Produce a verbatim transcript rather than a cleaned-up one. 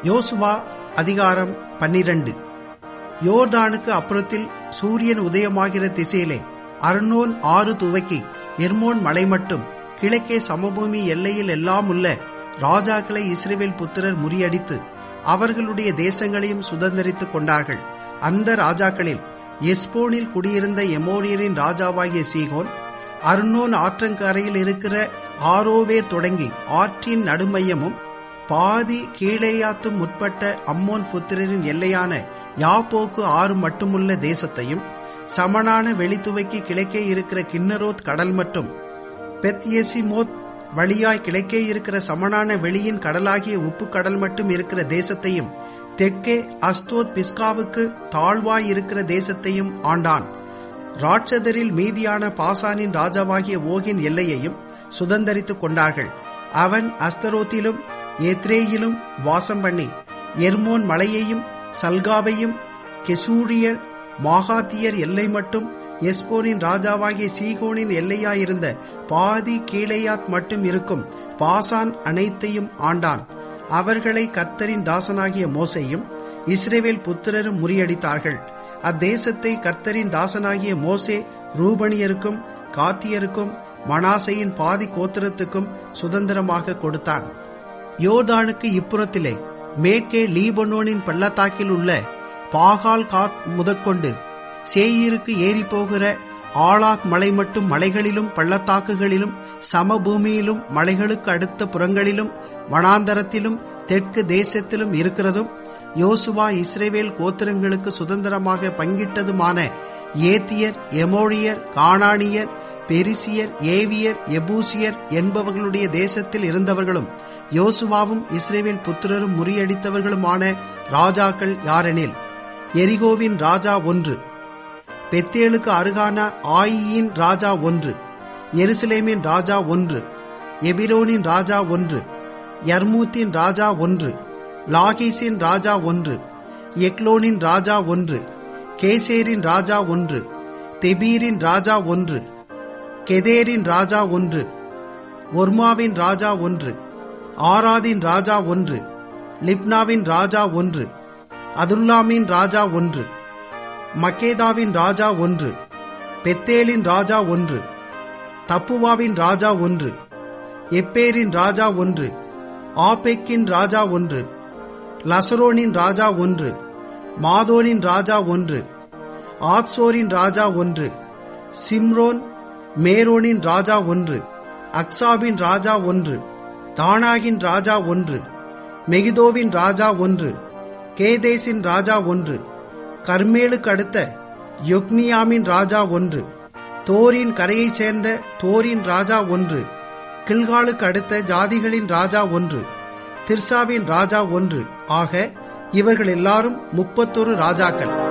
யோசுவா அதிகாரம் பன்னிரண்டு. யோர்தானுக்கு அப்புறத்தில் சூரியன் உதயமாகிற திசையிலே அர்னோன் ஆறு துவக்கி எர்மோன் மலை மட்டும் கிழக்கே சமபூமி எல்லையில் எல்லாம் உள்ள ராஜாக்களை இஸ்ரவேல் புத்திரர் முறியடித்து அவர்களுடைய தேசங்களையும் சுதந்தரித்துக் கொண்டார்கள். அந்த ராஜாக்களில் எஸ்போனில் குடியிருந்த எமோரியரின் ராஜாவாகிய சீகோன், அர்னோன் ஆற்றங்கரையில் இருக்கிற ஆரோவேர் தொடங்கி ஆற்றின் நடுமையமும் பாதி கீழேயாத்தும் முற்பட்ட அம்மோன் புத்திரரின் எல்லையான யாப்போக்கு ஆறு மட்டுமுள்ள தேசத்தையும், சமனான வெளித்துவைக்கு கிழக்கே இருக்கிற கின்னரோத் கடல் மட்டும் பெத்யெசிமோத் வழியாய் கிழக்கே இருக்கிற சமனான வெளியின் கடலாகிய உப்பு கடல் மட்டும் இருக்கிற தேசத்தையும், தெற்கே அஸ்தோத் பிஸ்காவுக்கு தாழ்வாய் இருக்கிற தேசத்தையும் ஆண்டான். ராட்சதரில் மீதியான பாசானின் ராஜாவாகிய ஓகின் எல்லையையும் சுதந்தரித்துக் கொண்டார்கள். அவன் அஸ்தரோத்திலும் ஏத்ரேயிலும் வாசம் பண்ணி எர்மோன் மலையையும் சல்காவையும் கெசூரியர் மாகாத்தியர் எல்லை மட்டும் எஸ்போனின் ராஜாவாகிய சீகோனின் எல்லையாயிருந்த பாதி கீழேயாத் மட்டும் இருக்கும் பாசான் அனைத்தையும் ஆண்டான். அவர்களை கர்த்தரின் தாசனாகிய மோசேயும் இஸ்ரவேல் புத்திரரும் முறியடித்தார்கள். அத்தேசத்தை கர்த்தரின் தாசனாகிய மோசே ரூபனியருக்கும் காத்தியருக்கும் மனாசையின் பாதி கோத்திரத்துக்கும் சுதந்திரமாக கொடுத்தான். யோர்தானுக்கு இப்புறத்திலே மேற்கே லீபனோனின் பள்ளத்தாக்கில் உள்ள பாகால் காத் முதற்கொண்டு சேயீருக்கு ஏறி போகிற ஆளாக் மலை மட்டும் மலைகளிலும் பள்ளத்தாக்குகளிலும் சமபூமியிலும் மலைகளுக்கு அடுத்த புறங்களிலும் வனாந்தரத்திலும் தெற்கு தேசத்திலும் இருக்கிறதும், யோசுவா இஸ்ரவேல் கோத்திரங்களுக்கு சுதந்திரமாக பங்கிட்டதுமான ஏத்தியர், எமோரியர், கானானியர், பெரிசியர், ஏவியர், எபூசியர் என்பவர்களுடைய தேசத்தில் இருந்தவர்களும் யோசுவாவும் இஸ்ரவேல் புத்திரரும் முறியடித்தவர்களுமான ராஜாக்கள் யாரெனில், எரிகோவின் ராஜா ஒன்று, பெத்தேலுக்கு அருகான ஆயியின் ராஜா ஒன்று, எருசலேமின் ராஜா ஒன்று, எபிரோனின் ராஜா ஒன்று, யர்மூத்தின் ராஜா ஒன்று, லாகீசின் ராஜா ஒன்று, எக்லோனின் ராஜா ஒன்று, கேசேரின் ராஜா ஒன்று, தெபீரின் ராஜா ஒன்று, கெதேரின் ராஜா ஒன்று, ஒர்மாவின் ராஜா ஒன்று, ஆராதின் ராஜா ஒன்று, லிப்னாவின் ராஜா ஒன்று, அதுல்லாமின் ராஜா ஒன்று, மக்கேதாவின் ராஜா ஒன்று, பெத்தேலின் ராஜா ஒன்று, தப்புவாவின் ராஜா ஒன்று, எப்பேரின் ராஜா ஒன்று, ஆபெக்கின் ராஜா ஒன்று, லசரோனின் ராஜா ஒன்று, மாதோனின் ராஜா ஒன்று, ஆத்சோரின் ராஜா ஒன்று, சிம்ரோன் மேரோனின் ராஜா ஒன்று, அக்சாபின் ராஜா ஒன்று, தானாகின் ராஜா ஒன்று, மெகிதோவின் ராஜா ஒன்று, கேதேசின் ராஜா ஒன்று, கர்மேலுக்கு அடுத்த யொக்னியாமின் ராஜா ஒன்று, தோரின் கரையைச் சேர்ந்த தோரின் ராஜா ஒன்று, கில்காலுக்கு அடுத்த ஜாதிகளின் ராஜா ஒன்று, திர்சாவின் ராஜா ஒன்று. ஆக இவர்கள் எல்லாரும் முப்பத்தொரு ராஜாக்கள்.